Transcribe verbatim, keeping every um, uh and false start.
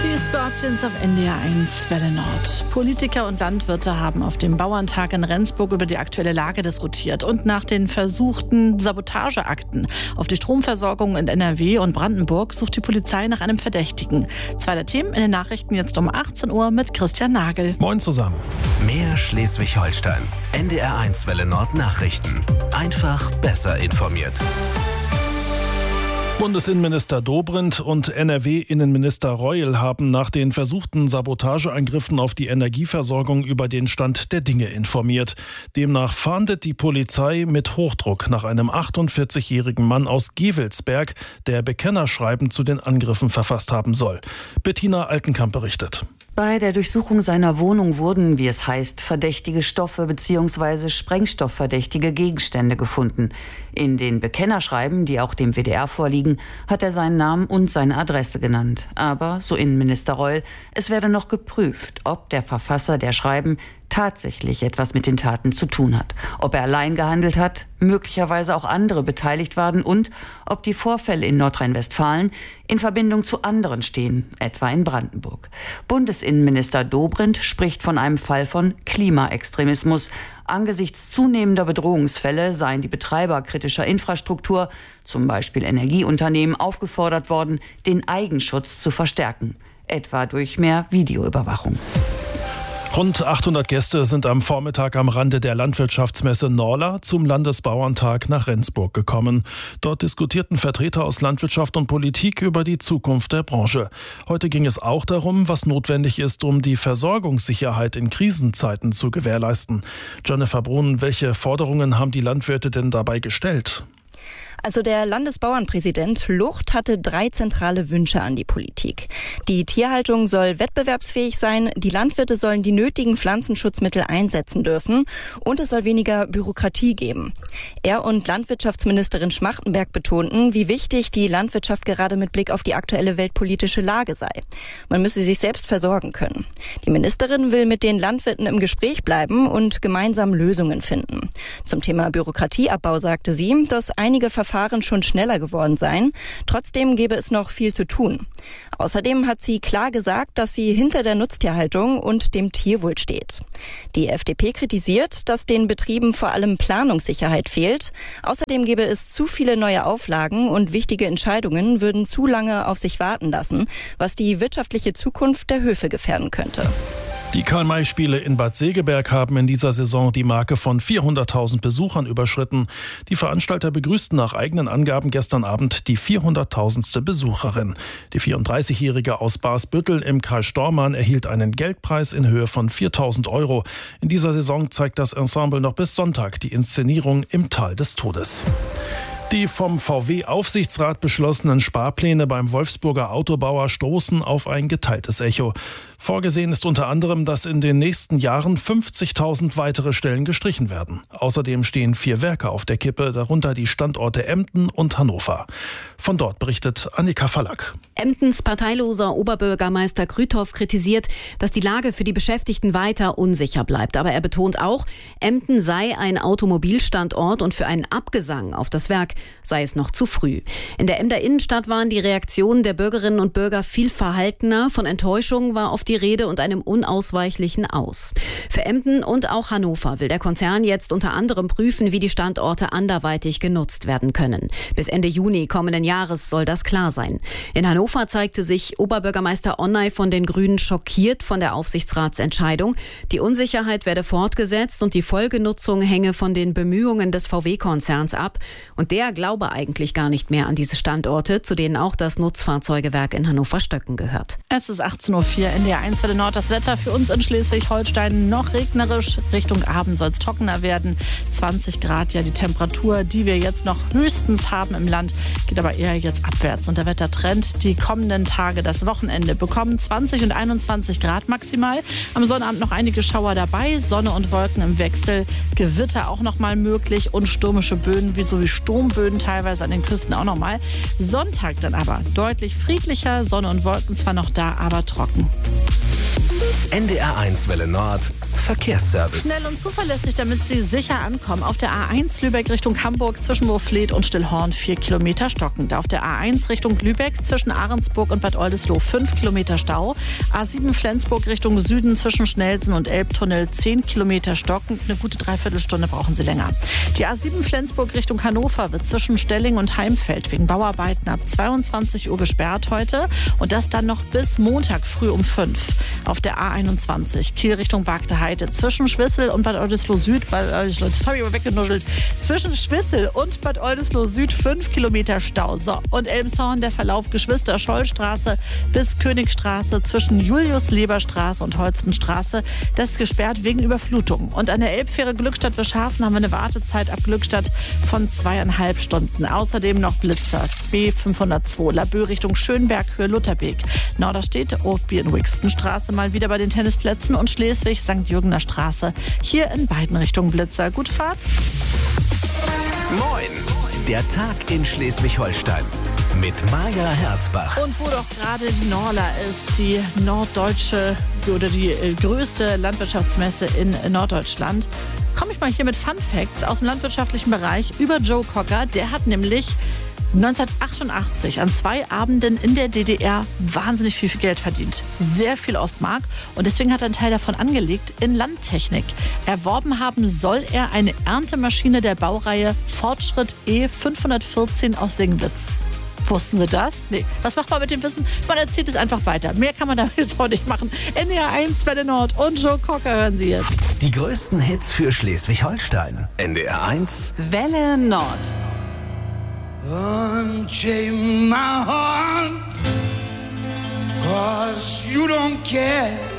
Die Scorpions auf N D R eins Welle Nord. Politiker und Landwirte haben auf dem Bauerntag in Rendsburg über die aktuelle Lage diskutiert und nach den versuchten Sabotageakten auf die Stromversorgung in N R W und Brandenburg sucht die Polizei nach einem Verdächtigen. Zwei der Themen in den Nachrichten jetzt um achtzehn Uhr mit Christian Nagel. Moin zusammen. Mehr Schleswig-Holstein. N D R eins Welle Nord Nachrichten. Einfach besser informiert. Bundesinnenminister Dobrindt und N R W-Innenminister Reul haben nach den versuchten Sabotageangriffen auf die Energieversorgung über den Stand der Dinge informiert. Demnach fahndet die Polizei mit Hochdruck nach einem achtundvierzigjährigen Mann aus Gevelsberg, der Bekennerschreiben zu den Angriffen verfasst haben soll. Bettina Altenkamp berichtet. Bei der Durchsuchung seiner Wohnung wurden, wie es heißt, verdächtige Stoffe bzw. sprengstoffverdächtige Gegenstände gefunden. In den Bekennerschreiben, die auch dem W D R vorliegen, hat er seinen Namen und seine Adresse genannt. Aber, so Innenminister Reul, es werde noch geprüft, ob der Verfasser der Schreiben tatsächlich etwas mit den Taten zu tun hat. Ob er allein gehandelt hat, möglicherweise auch andere beteiligt waren und ob die Vorfälle in Nordrhein-Westfalen in Verbindung zu anderen stehen, etwa in Brandenburg. Bundesinnenminister Dobrindt spricht von einem Fall von Klimaextremismus. Angesichts zunehmender Bedrohungsfälle seien die Betreiber kritischer Infrastruktur, zum Beispiel Energieunternehmen, aufgefordert worden, den Eigenschutz zu verstärken, etwa durch mehr Videoüberwachung. Rund achthundert Gäste sind am Vormittag am Rande der Landwirtschaftsmesse Norla zum Landesbauerntag nach Rendsburg gekommen. Dort diskutierten Vertreter aus Landwirtschaft und Politik über die Zukunft der Branche. Heute ging es auch darum, was notwendig ist, um die Versorgungssicherheit in Krisenzeiten zu gewährleisten. Jennifer Brun, welche Forderungen haben die Landwirte denn dabei gestellt? Also der Landesbauernpräsident Lucht hatte drei zentrale Wünsche an die Politik. Die Tierhaltung soll wettbewerbsfähig sein, die Landwirte sollen die nötigen Pflanzenschutzmittel einsetzen dürfen und es soll weniger Bürokratie geben. Er und Landwirtschaftsministerin Schmachtenberg betonten, wie wichtig die Landwirtschaft gerade mit Blick auf die aktuelle weltpolitische Lage sei. Man müsse sich selbst versorgen können. Die Ministerin will mit den Landwirten im Gespräch bleiben und gemeinsam Lösungen finden. Zum Thema Bürokratieabbau sagte sie, dass einige Verfahren schon schneller geworden seien. Trotzdem gäbe es noch viel zu tun. Außerdem hat sie klar gesagt, dass sie hinter der Nutztierhaltung und dem Tierwohl steht. Die F D P kritisiert, dass den Betrieben vor allem Planungssicherheit fehlt. Außerdem gäbe es zu viele neue Auflagen und wichtige Entscheidungen würden zu lange auf sich warten lassen, was die wirtschaftliche Zukunft der Höfe gefährden könnte. Die Karl-May-Spiele in Bad Segeberg haben in dieser Saison die Marke von vierhunderttausend Besuchern überschritten. Die Veranstalter begrüßten nach eigenen Angaben gestern Abend die vierhunderttausendste Besucherin. Die vierunddreißigjährige aus Barsbüttel im Kreis Stormarn erhielt einen Geldpreis in Höhe von viertausend Euro. In dieser Saison zeigt das Ensemble noch bis Sonntag die Inszenierung im Tal des Todes. Die vom V W-Aufsichtsrat beschlossenen Sparpläne beim Wolfsburger Autobauer stoßen auf ein geteiltes Echo. Vorgesehen ist unter anderem, dass in den nächsten Jahren fünfzigtausend weitere Stellen gestrichen werden. Außerdem stehen vier Werke auf der Kippe, darunter die Standorte Emden und Hannover. Von dort berichtet Annika Fallack. Emdens parteiloser Oberbürgermeister Krüthoff kritisiert, dass die Lage für die Beschäftigten weiter unsicher bleibt. Aber er betont auch, Emden sei ein Automobilstandort und für einen Abgesang auf das Werk sei es noch zu früh. In der Emder Innenstadt waren die Reaktionen der Bürgerinnen und Bürger viel verhaltener. Von Enttäuschung war oft die Rede und einem unausweichlichen Aus. Für Emden und auch Hannover will der Konzern jetzt unter anderem prüfen, wie die Standorte anderweitig genutzt werden können. Bis Ende Juni kommenden Jahres soll das klar sein. In Hannover zeigte sich Oberbürgermeister Onnay von den Grünen schockiert von der Aufsichtsratsentscheidung. Die Unsicherheit werde fortgesetzt und die Folgenutzung hänge von den Bemühungen des V W-Konzerns ab. Und der glaube eigentlich gar nicht mehr an diese Standorte, zu denen auch das Nutzfahrzeugewerk in Hannover-Stöcken gehört. Es ist achtzehn Uhr vier, N D R eins Welle Nord. Das Wetter für uns in Schleswig-Holstein noch regnerisch. Richtung Abend soll es trockener werden. zwanzig Grad, ja die Temperatur, die wir jetzt noch höchstens haben im Land, geht aber eher jetzt abwärts. Und der Wettertrend, die kommenden Tage, das Wochenende, bekommen zwanzig und einundzwanzig Grad maximal. Am Sonnabend noch einige Schauer dabei, Sonne und Wolken im Wechsel. Gewitter auch noch mal möglich und stürmische Böen, wie so wie Sturmböen teilweise an den Küsten auch noch mal. Sonntag dann aber deutlich friedlicher, Sonne und Wolken zwar noch da, aber trocken. N D R eins Welle Nord Verkehrsservice. Schnell und zuverlässig, damit Sie sicher ankommen. Auf der A eins Lübeck Richtung Hamburg zwischen Moorfleet und Stillhorn vier Kilometer stockend. Auf der A eins Richtung Lübeck zwischen Ahrensburg und Bad Oldesloe fünf Kilometer Stau. A sieben Flensburg Richtung Süden zwischen Schnelsen und Elbtunnel zehn Kilometer stockend. Eine gute Dreiviertelstunde brauchen Sie länger. Die A sieben Flensburg Richtung Hannover wird zwischen Stelling und Heimfeld wegen Bauarbeiten ab zweiundzwanzig Uhr gesperrt heute. Und das dann noch bis Montag früh um fünf. Auf der A einundzwanzig Kiel Richtung Bagde Heide zwischen Schwissel und Bad Oldesloe Süd, Bad Oldesloe, sorry, aber weggenuschelt, zwischen Schwissel und Bad Oldesloe Süd fünf Kilometer Stau. So, und Elmshorn, der Verlauf Geschwister-Scholl-Straße bis Königstraße zwischen Julius-Leber-Straße und Holstenstraße, das ist gesperrt wegen Überflutung. Und an der Elbfähre Glückstadt-Beschhafen haben wir eine Wartezeit ab Glückstadt von zweieinhalb Stunden. Außerdem noch Blitzer, B fünfhundertzwei, Laboe Richtung Schönberg, Höhe Lutherbeek. Norderstedt, Oatby in Wixtonstraße mal wieder bei den Tennisplätzen und Schleswig, Sankt Jürgen Straße. Hier in beiden Richtungen Blitzer. Gute Fahrt. Moin, der Tag in Schleswig-Holstein mit Maja Herzbach. Und wo doch gerade die Norla ist, die norddeutsche oder die größte Landwirtschaftsmesse in Norddeutschland, komme ich mal hier mit Fun Facts aus dem landwirtschaftlichen Bereich über Joe Cocker. Der hat nämlich neunzehnhundertachtundachtzig an zwei Abenden in der D D R wahnsinnig viel Geld verdient. Sehr viel Ostmark. Und deswegen hat er einen Teil davon angelegt in Landtechnik. Erworben haben soll er eine Erntemaschine der Baureihe Fortschritt E fünfhundertvierzehn aus Singlitz. Wussten Sie das? Nee. Was macht man mit dem Wissen? Man erzählt es einfach weiter. Mehr kann man damit jetzt auch nicht machen. N D R eins, Welle Nord und Joe Cocker hören Sie jetzt. Die größten Hits für Schleswig-Holstein. N D R eins, Welle Nord. Unchain my heart, 'cause you don't care.